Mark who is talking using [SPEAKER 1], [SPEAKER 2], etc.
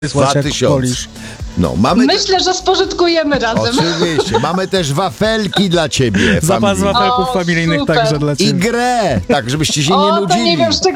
[SPEAKER 1] wysłać, jak
[SPEAKER 2] 2000.
[SPEAKER 1] wolisz.
[SPEAKER 2] No, mamy...
[SPEAKER 3] Myślę, że spożytkujemy razem.
[SPEAKER 2] Oczywiście. Mamy też wafelki dla ciebie.
[SPEAKER 1] Zapas
[SPEAKER 2] familii.
[SPEAKER 1] wafelków
[SPEAKER 3] O,
[SPEAKER 1] familijnych
[SPEAKER 3] super.
[SPEAKER 1] także dla
[SPEAKER 2] I
[SPEAKER 1] ciebie.
[SPEAKER 2] grę, tak żebyście się nie
[SPEAKER 3] O, to
[SPEAKER 2] nudzili.
[SPEAKER 3] nie wiem, z czego